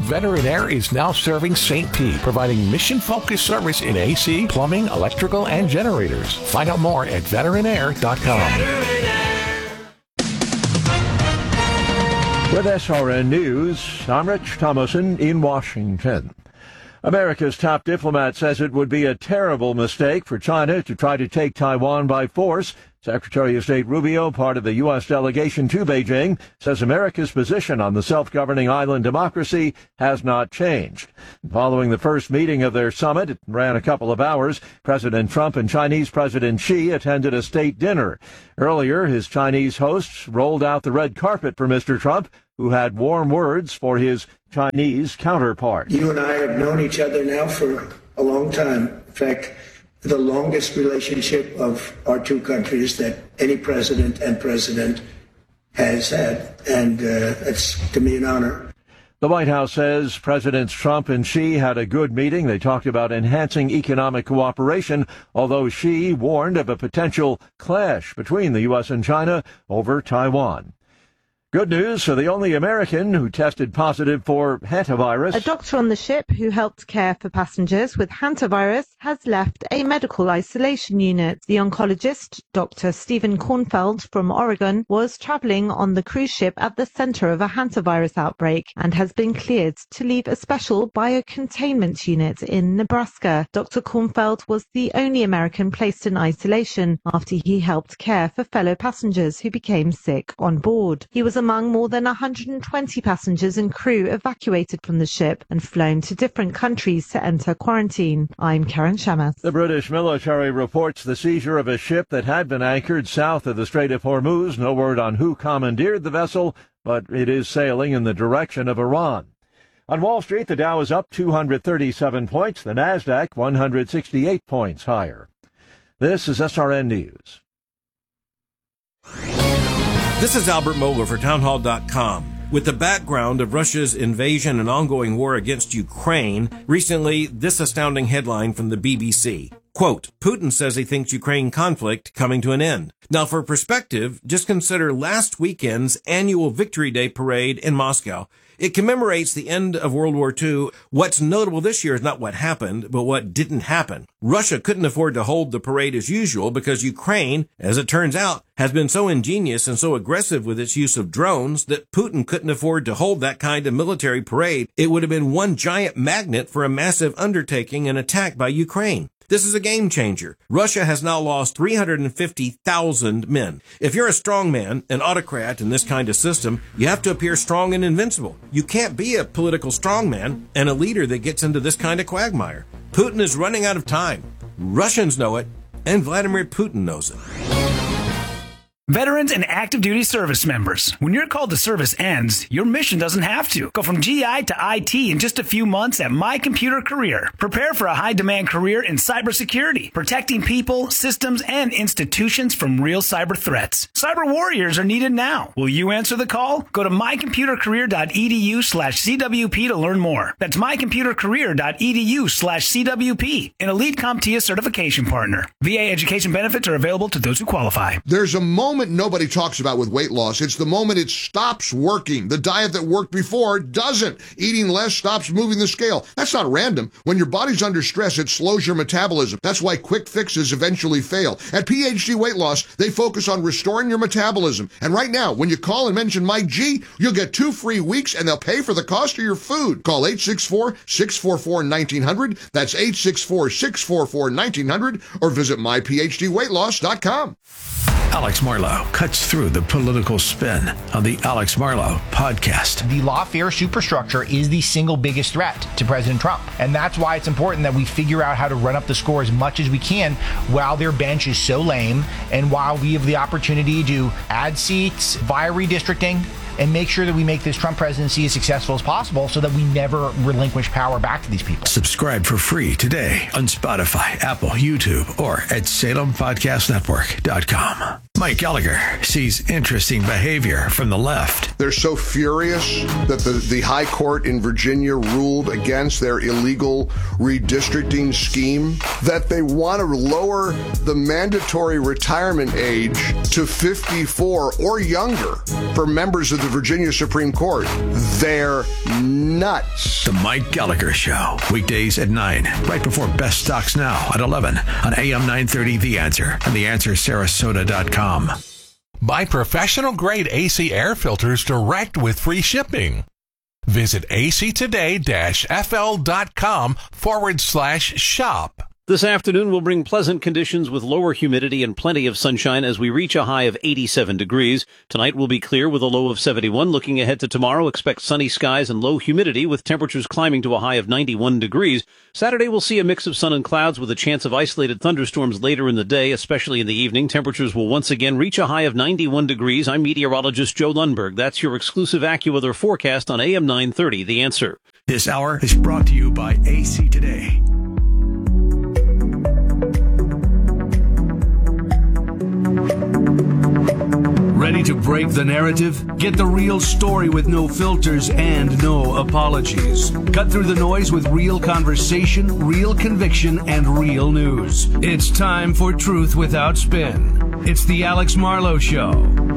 Veteran Air is now serving St. Pete, providing mission-focused service in AC, plumbing, electrical, and generators. Find out more at veteranair.com. With SRN News, I'm Rich Thomason in Washington. America's top diplomat says it would be a terrible mistake for China to try to take Taiwan by force. Secretary of State Rubio, part of the U.S. delegation to Beijing, says America's position on the self-governing island democracy has not changed. Following the first meeting of their summit, it ran a couple of hours, President Trump and Chinese President Xi attended a state dinner. Earlier, his Chinese hosts rolled out the red carpet for Mr. Trump, who had warm words for his Chinese counterpart. You and I have known each other now for a long time. In fact, the longest relationship of our two countries that any president and president has had. And it's, to me, an honor. The White House says Presidents Trump and Xi had a good meeting. They talked about enhancing economic cooperation, although Xi warned of a potential clash between the U.S. and China over Taiwan. Good news for the only American who tested positive for hantavirus. A doctor on the ship who helped care for passengers with hantavirus has left a medical isolation unit. The oncologist, Dr. Stephen Kornfeld from Oregon, was traveling on the cruise ship at the center of a hantavirus outbreak and has been cleared to leave a special biocontainment unit in Nebraska. Dr. Kornfeld was the only American placed in isolation after he helped care for fellow passengers who became sick on board. He was among more than 120 passengers and crew evacuated from the ship and flown to different countries to enter quarantine. I'm Karen Shamas. The British military reports the seizure of a ship that had been anchored south of the Strait of Hormuz. No word on who commandeered the vessel, but it is sailing in the direction of Iran. On Wall Street, the Dow is up 237 points, the Nasdaq 168 points higher. This is SRN News. This is Albert Mohler for Townhall.com. With the background of Russia's invasion and ongoing war against Ukraine, recently this astounding headline from the BBC. Quote, Putin says he thinks Ukraine conflict coming to an end. Now, for perspective, just consider last weekend's annual Victory Day parade in Moscow. It commemorates the end of World War II. What's notable this year is not what happened, but what didn't happen. Russia couldn't afford to hold the parade as usual because Ukraine, as it turns out, has been so ingenious and so aggressive with its use of drones that Putin couldn't afford to hold that kind of military parade. It would have been one giant magnet for a massive undertaking and attack by Ukraine. This is a game changer. Russia has now lost 350,000 men. If you're a strong man, an autocrat in this kind of system, you have to appear strong and invincible. You can't be a political strongman and a leader that gets into this kind of quagmire. Putin is running out of time. Russians know it, and Vladimir Putin knows it. Veterans and active duty service members. When your call to service ends, your mission doesn't have to. Go from GI to IT in just a few months at My Computer Career. Prepare for a high-demand career in cybersecurity, protecting people, systems, and institutions from real cyber threats. Cyber warriors are needed now. Will you answer the call? Go to mycomputercareer.edu/CWP to learn more. That's mycomputercareer.edu/CWP, an elite CompTIA certification partner. VA education benefits are available to those who qualify. There's a moment nobody talks about with weight loss. It's the moment it stops working. The diet that worked before doesn't. Eating less stops moving the scale. That's not random. When your body's under stress, it slows your metabolism. That's why quick fixes eventually fail. At PhD Weight Loss, they focus on restoring your metabolism. And right now, when you call and mention Mike G, you'll get 2 free weeks and they'll pay for the cost of your food. Call 864-644-1900. That's 864-644-1900 or visit myphdweightloss.com. Alex Marlow cuts through the political spin on the Alex Marlow podcast. The lawfare superstructure is the single biggest threat to President Trump. And that's why it's important that we figure out how to run up the score as much as we can while their bench is so lame and while we have the opportunity to add seats via redistricting and make sure that we make this Trump presidency as successful as possible so that we never relinquish power back to these people. Subscribe for free today on Spotify, Apple, YouTube, or at SalemPodcastNetwork.com. Mike Gallagher sees interesting behavior from the left. They're so furious that the High Court in Virginia ruled against their illegal redistricting scheme that they want to lower the mandatory retirement age to 54 or younger for members of the Virginia Supreme Court. They're nuts. The Mike Gallagher Show, weekdays at 9, right before Best Stocks Now at 11 on AM 930 The Answer and TheAnswerSarasota.com. Buy professional-grade AC air filters direct with free shipping. Visit actoday-fl.com/shop. This afternoon will bring pleasant conditions with lower humidity and plenty of sunshine as we reach a high of 87 degrees. Tonight will be clear with a low of 71. Looking ahead to tomorrow, expect sunny skies and low humidity with temperatures climbing to a high of 91 degrees. Saturday will see a mix of sun and clouds with a chance of isolated thunderstorms later in the day, especially in the evening. Temperatures will once again reach a high of 91 degrees. I'm meteorologist Joe Lundberg. That's your exclusive AccuWeather forecast on AM 930, The Answer. This hour is brought to you by AC Today. Ready to break the narrative? Get the real story with no filters and no apologies. Cut through the noise with real conversation, real conviction, and real news. It's time for Truth Without Spin. It's the Alex Marlow Show.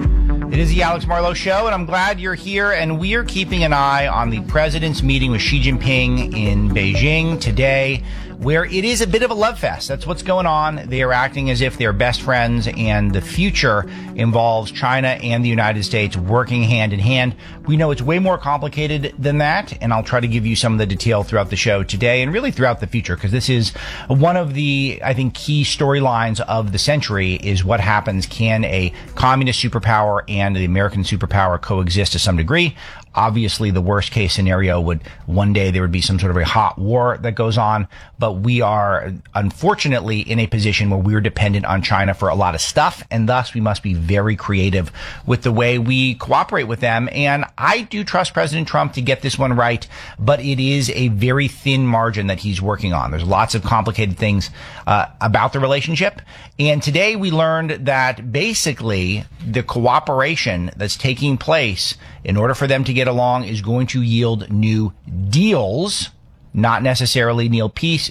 It is the Alex Marlow Show, and I'm glad you're here. And we are keeping an eye on the president's meeting with Xi Jinping in Beijing today, where it is a bit of a love fest. That's what's going on. They are acting as if they're best friends, and the future involves China and the United States working hand in hand. We know it's way more complicated than that, and I'll try to give you some of the detail throughout the show today and really throughout the future, because this is one of the, I think, key storylines of the century is what happens. Can a communist superpower and the American superpower coexist to some degree? Obviously, the worst case scenario would one day there would be some sort of a hot war that goes on. But we are unfortunately in a position where we're dependent on China for a lot of stuff. And thus we must be very creative with the way we cooperate with them. And I do trust President Trump to get this one right. But it is a very thin margin that he's working on. There's lots of complicated things about the relationship. And today we learned that basically the cooperation that's taking place in order for them to get along is going to yield new deals, not necessarily new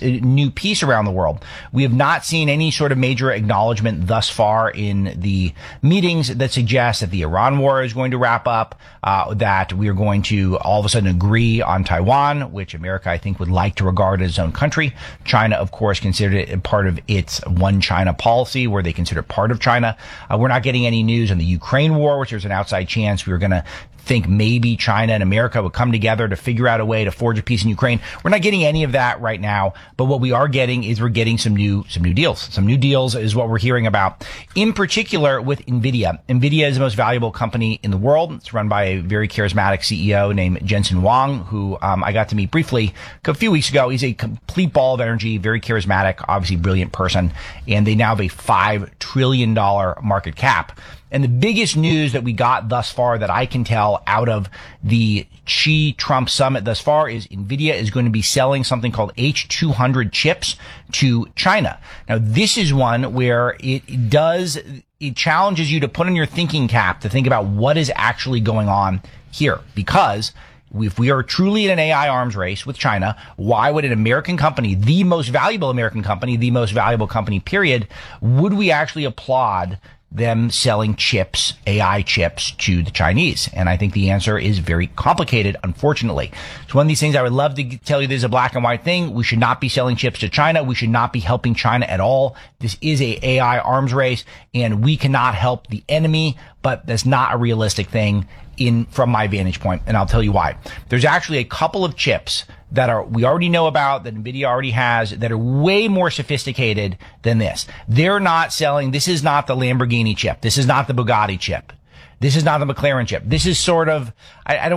peace around the world. We have not seen any sort of major acknowledgement thus far in the meetings that suggest that the Iran war is going to wrap up, that we are going to all of a sudden agree on Taiwan, which America, I think, would like to regard as its own country. China, of course, considered it a part of its one China policy, where they consider it part of China. We're not getting any news on the Ukraine war, which there's an outside chance we were going to think maybe China and America would come together to figure out a way to forge a peace in Ukraine. We're not getting any of that right now, but what we are getting is we're getting some new deals. Some new deals is what we're hearing about, in particular with NVIDIA. NVIDIA is the most valuable company in the world. It's run by a very charismatic CEO named Jensen Huang, who I got to meet briefly a few weeks ago. He's a complete ball of energy, very charismatic, obviously brilliant person, and they now have a $5 trillion market cap. And the biggest news that we got thus far that I can tell out of the Xi-Trump summit thus far is NVIDIA is going to be selling something called H200 chips to China. Now, this is one where it challenges you to put on your thinking cap to think about what is actually going on here, because if we are truly in an AI arms race with China, why would an American company, the most valuable American company, the most valuable company, period, would we actually applaud them selling chips, AI chips, to the Chinese? And I think the answer is very complicated, unfortunately. It's one of these things I would love to tell you there's a black and white thing. We should not be selling chips to China. We should not be helping China at all. This is a AI arms race, and we cannot help the enemy, but that's not a realistic thing from my vantage point, and I'll tell you why. There's actually a couple of chips that we already know about, that NVIDIA already has, that are way more sophisticated than this. They're not selling, this is not the Lamborghini chip. This is not the Bugatti chip. This is not the McLaren chip. This is sort of, I don't want to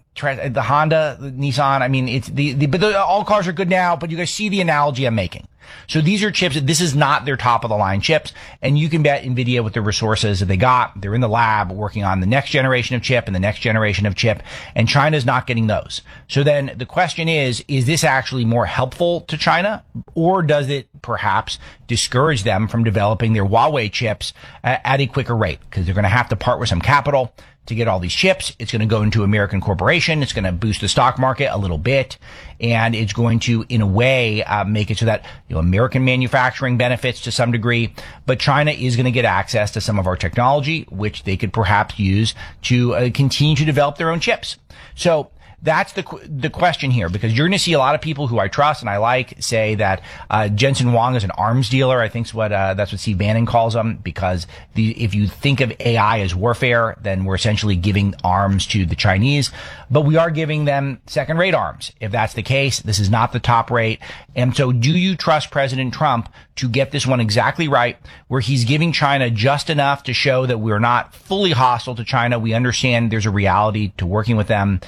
the Honda, the Nissan. I mean, but all cars are good now, but you guys see the analogy I'm making. So these are chips. This is not their top of the line chips. And you can bet NVIDIA with the resources that they got, they're in the lab working on the next generation of chip and the next generation of chip. And China's not getting those. So then the question is this actually more helpful to China, or does it perhaps discourage them from developing their Huawei chips at a quicker rate? Because they're going to have to part with some capital to get all these chips. It's going to go into American corporation. It's going to boost the stock market a little bit. And it's going to, in a way, make it so that, American manufacturing benefits to some degree. But China is going to get access to some of our technology, which they could perhaps use to continue to develop their own chips. So that's the question here, because you're going to see a lot of people who I trust and I like say that Jensen Huang is an arms dealer. I think that's what Steve Bannon calls them, because if you think of AI as warfare, then we're essentially giving arms to the Chinese, but we are giving them second-rate arms. If that's the case, this is not the top rate. And so do you trust President Trump to get this one exactly right, where he's giving China just enough to show that we're not fully hostile to China? We understand there's a reality to working with them.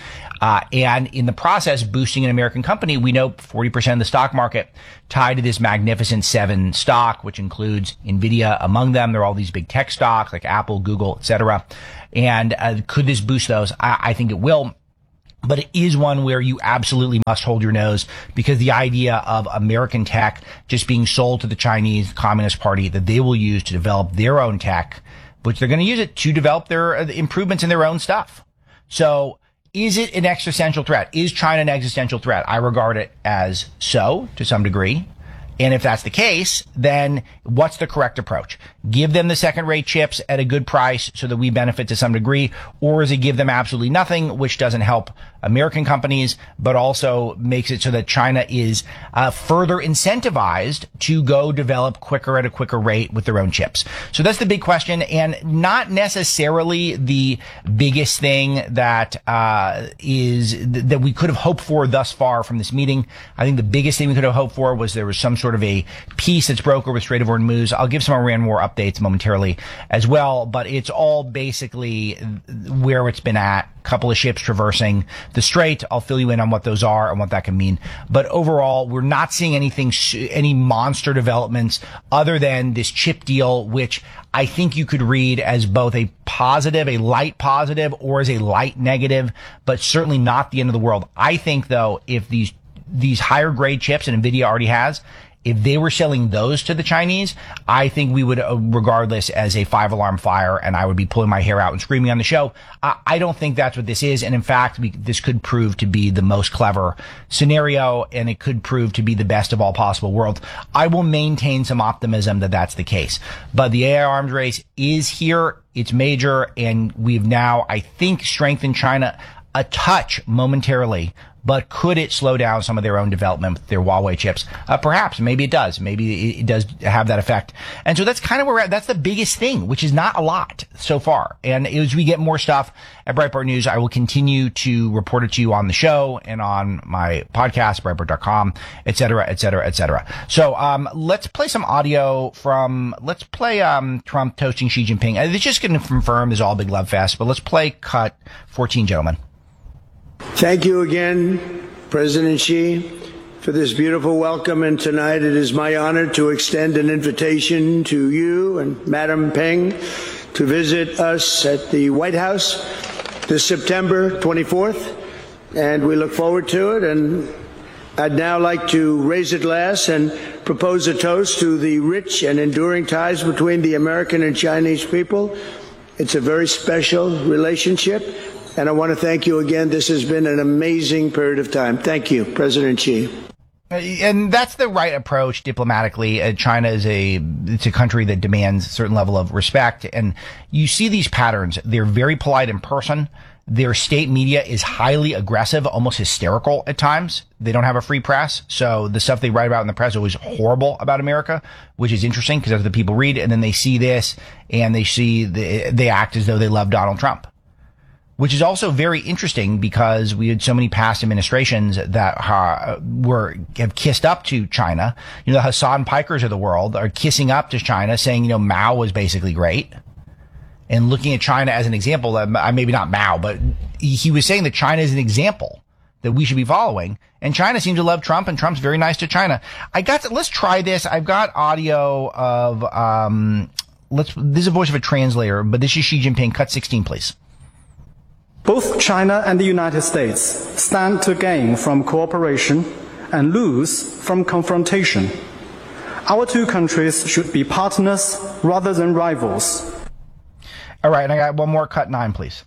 And in the process, boosting an American company. We know 40% of the stock market tied to this Magnificent Seven stock, which includes NVIDIA among them. There are all these big tech stocks like Apple, Google, etc. And could this boost those? I think it will. But it is one where you absolutely must hold your nose, because the idea of American tech just being sold to the Chinese Communist Party that they will use to develop their own tech, which they're going to use it to develop their improvements in their own stuff. So is it an existential threat? Is China an existential threat? I regard it as so, to some degree. And if that's the case, then what's the correct approach? Give them the second-rate chips at a good price so that we benefit to some degree, or is it give them absolutely nothing, which doesn't help American companies, but also makes it so that China is further incentivized to go develop quicker at a quicker rate with their own chips? So that's the big question, and not necessarily the biggest thing that that we could have hoped for thus far from this meeting. I think the biggest thing we could have hoped for was there was some sort of a peace that's brokered with Strait of Hormuz. I'll give some Iran war updates momentarily as well, but it's all basically where it's been at. A couple of ships traversing the strait. I'll fill you in on what those are and what that can mean. But overall, we're not seeing any monster developments other than this chip deal, which I think you could read as both a positive, a light positive, or as a light negative, but certainly not the end of the world. I think, though, if these higher grade chips, and NVIDIA already has, if they were selling those to the Chinese, I think we would regard this as a 5-alarm fire, and I would be pulling my hair out and screaming on the show. I don't think that's what this is. And in fact, this could prove to be the most clever scenario, and it could prove to be the best of all possible worlds. I will maintain some optimism that that's the case. But the AI arms race is here. It's major. And we've now, I think, strengthened China a touch momentarily. But could it slow down some of their own development with their Huawei chips? Perhaps. Maybe it does. Maybe it does have that effect. And so that's kind of where we're at. That's the biggest thing, which is not a lot so far. And as we get more stuff at Breitbart News, I will continue to report it to you on the show and on my podcast, Breitbart.com, et cetera, et cetera, et cetera. So, let's play some audio let's play, Trump toasting Xi Jinping. It's just going to confirm there's all a big love fest, but let's play cut 14, gentlemen. Thank you again, President Xi, for this beautiful welcome. And tonight it is my honor to extend an invitation to you and Madam Peng to visit us at the White House this September 24th. And we look forward to it. And I'd now like to raise a glass and propose a toast to the rich and enduring ties between the American and Chinese people. It's a very special relationship. And I want to thank you again. This has been an amazing period of time. Thank you, President Xi. And that's the right approach diplomatically. China is it's a country that demands a certain level of respect. And you see these patterns. They're very polite in person. Their state media is highly aggressive, almost hysterical at times. They don't have a free press. So the stuff they write about in the press is always horrible about America, which is interesting because that's what the people read. And then they see this and they act as though they love Donald Trump. Which is also very interesting because we had so many past administrations that have kissed up to China. The Hassan Pikers of the world are kissing up to China, saying, Mao was basically great. and looking at China as an example, maybe not Mao, but he was saying that China is an example that we should be following. And China seems to love Trump, and Trump's very nice to China. Let's try this. I've got audio of, this is a voice of a translator, but this is Xi Jinping. Cut 16, please. Both China and the United States stand to gain from cooperation and lose from confrontation. Our two countries should be partners rather than rivals. All right, and I got one more. Cut 9, please.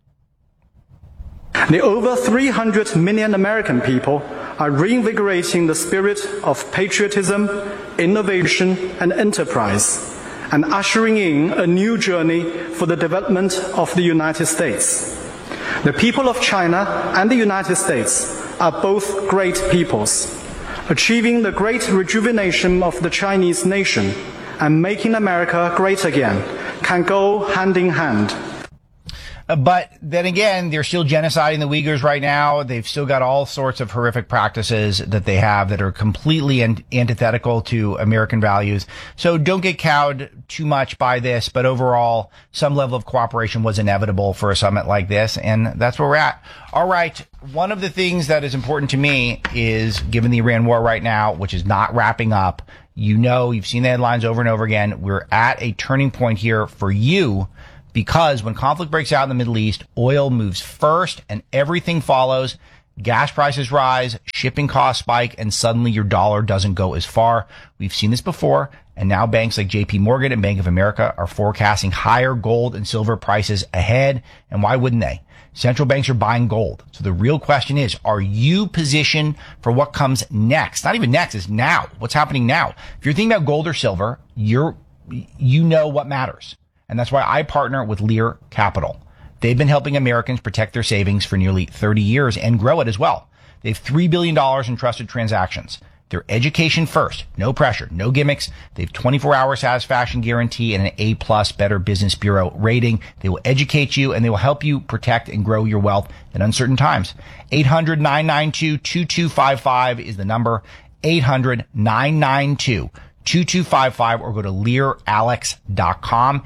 The over 300 million American people are reinvigorating the spirit of patriotism, innovation, and enterprise, and ushering in a new journey for the development of the United States. The people of China and the United States are both great peoples. Achieving the great rejuvenation of the Chinese nation and making America great again can go hand in hand. But then again, they're still genociding the Uyghurs right now. They've still got all sorts of horrific practices that they have that are completely antithetical to American values. So don't get cowed too much by this. But overall, some level of cooperation was inevitable for a summit like this. And that's where we're at. All right. One of the things that is important to me is, given the Iran war right now, which is not wrapping up, you've seen the headlines over and over again. We're at a turning point here for you. Because when conflict breaks out in the Middle East, oil moves first and everything follows. Gas prices rise, shipping costs spike, and suddenly your dollar doesn't go as far. We've seen this before, and now banks like JP Morgan and Bank of America are forecasting higher gold and silver prices ahead. And why wouldn't they? Central banks are buying gold. So the real question is, are you positioned for what comes next? Not even next, it's now. What's happening now? If you're thinking about gold or silver, you know what matters. And that's why I partner with Lear Capital. They've been helping Americans protect their savings for nearly 30 years and grow it as well. They have $3 billion in trusted transactions. They're education first, no pressure, no gimmicks. They have 24-hour satisfaction guarantee and an A+ Better Business Bureau rating. They will educate you and they will help you protect and grow your wealth in uncertain times. 800-992-2255 is the number. 800-992-2255 or go to LearAlex.com.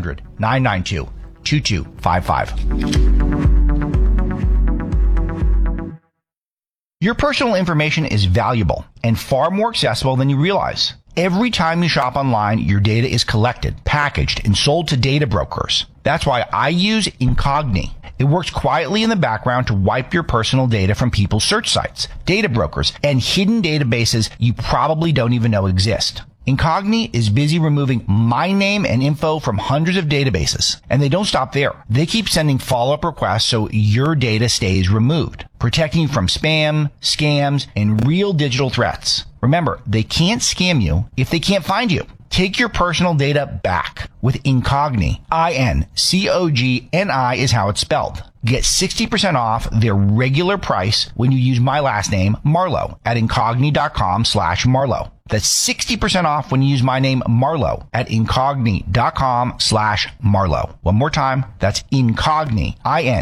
800-992-2255. Your personal information is valuable and far more accessible than you realize. Every time you shop online, your data is collected, packaged, and sold to data brokers. That's why I use Incogni. It works quietly in the background to wipe your personal data from people's search sites, data brokers, and hidden databases you probably don't even know exist. Incogni is busy removing my name and info from hundreds of databases. And they don't stop there. They keep sending follow-up requests so your data stays removed, protecting you from spam, scams, and real digital threats. Remember, they can't scam you if they can't find you. Take your personal data back with Incogni. Incogni is how it's spelled. Get 60% off their regular price when you use my last name, Marlowe, at Incogni.com/Marlowe. That's 60% off when you use my name, Marlowe, at Incogni.com/Marlowe. One more time, that's Incogni,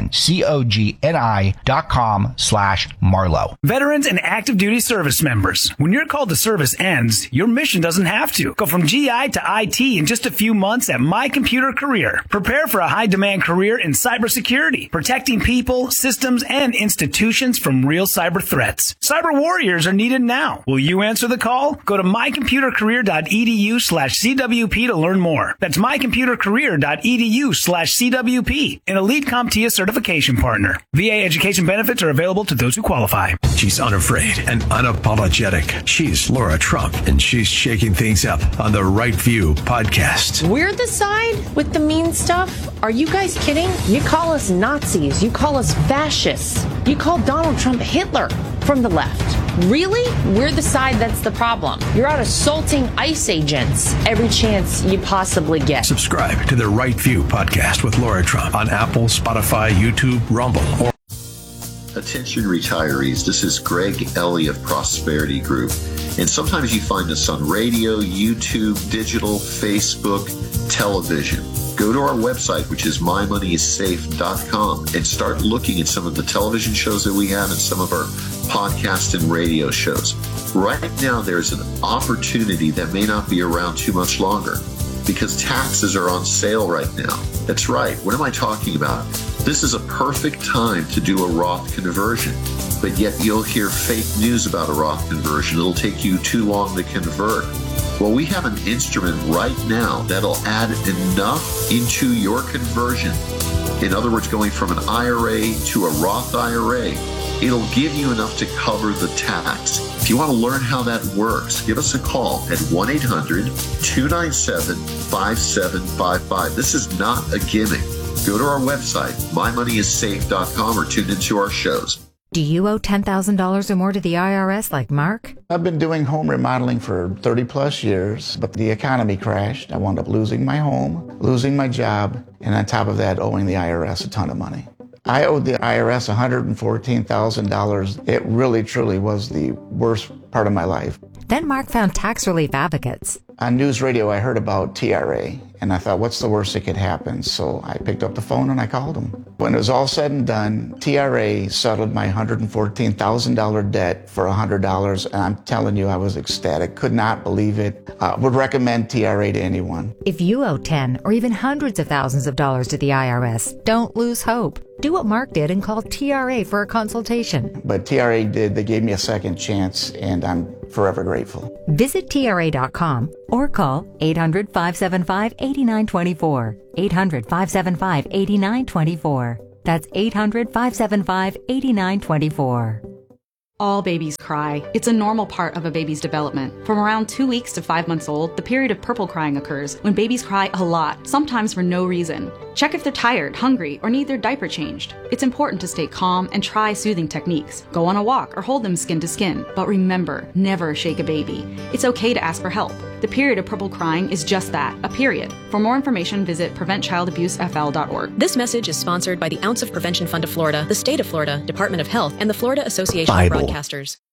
Incogni.com/Marlowe. Veterans and active duty service members, when your call to service ends, your mission doesn't have to. Go from GI to IT in just a few months at My Computer Career. Prepare for a high-demand career in cybersecurity, protecting people, systems, and institutions from real cyber threats. Cyber warriors are needed now. Will you answer the call? Go to mycomputercareer.edu/CWP to learn more. That's mycomputercareer.edu/CWP, an elite CompTIA certification partner. VA education benefits are available to those who qualify. She's unafraid and unapologetic. She's Laura Trump, and she's shaking things up on the Right View podcast. We're the side with the mean stuff? Are you guys kidding? You call us Nazis. You call us fascists. You call Donald Trump Hitler from the left. Really? We're the side that's the problem. You're out assaulting ICE agents every chance you possibly get. Subscribe to the Right View podcast with Laura Trump on Apple, Spotify, YouTube, Rumble, or... Attention retirees, this is Greg Ellie of Prosperity Group. And sometimes you find us on radio, YouTube, digital, Facebook, television. Go to our website, which is mymoneyissafe.com, and start looking at some of the television shows that we have and some of our podcast and radio shows. Right now, there's an opportunity that may not be around too much longer. because taxes are on sale right now. That's right. What am I talking about? This is a perfect time to do a Roth conversion, but yet you'll hear fake news about a Roth conversion. It'll take you too long to convert. Well, we have an instrument right now that'll add enough into your conversion. In other words, going from an IRA to a Roth IRA, it'll give you enough to cover the tax. If you want to learn how that works, give us a call at 1-800-297-5755. This is not a gimmick. Go to our website, mymoneyissafe.com, or tune into our shows. Do you owe $10,000 or more to the IRS like Mark? I've been doing home remodeling for 30 plus years, but the economy crashed. I wound up losing my home, losing my job, and on top of that, owing the IRS a ton of money. I owed the IRS $114,000. It really, truly was the worst part of my life. Then Mark found tax relief advocates. On news radio, I heard about TRA, and I thought, what's the worst that could happen? So I picked up the phone and I called them. When it was all said and done, TRA settled my $114,000 debt for $100, and I'm telling you, I was ecstatic. Could not believe it. Would recommend TRA to anyone. If you owe 10 or even hundreds of thousands of dollars to the IRS, don't lose hope. Do what Mark did and call TRA for a consultation. But TRA did. They gave me a second chance, and I'm forever grateful. Visit TRA.com or call 800-575-8924. 800-575-8924. That's 800-575-8924. All babies cry. It's a normal part of a baby's development. From around 2 weeks to 5 months old, the period of purple crying occurs when babies cry a lot, sometimes for no reason. Check if they're tired, hungry, or need their diaper changed. It's important to stay calm and try soothing techniques. Go on a walk or hold them skin to skin. But remember, never shake a baby. It's okay to ask for help. The period of purple crying is just that, a period. For more information, visit PreventChildAbuseFL.org. This message is sponsored by the Ounce of Prevention Fund of Florida, the State of Florida, Department of Health, and the Florida Association Bible. of Broadcasters.